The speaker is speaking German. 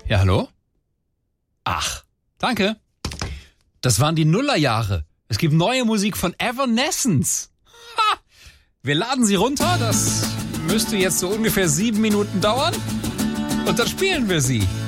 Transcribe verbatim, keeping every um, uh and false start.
Ja, hallo? Ach, danke. Das waren die Nullerjahre. Es gibt neue Musik von Evanescence. Ha! Wir laden sie runter. Das müsste jetzt so ungefähr sieben Minuten dauern. Und dann spielen wir sie.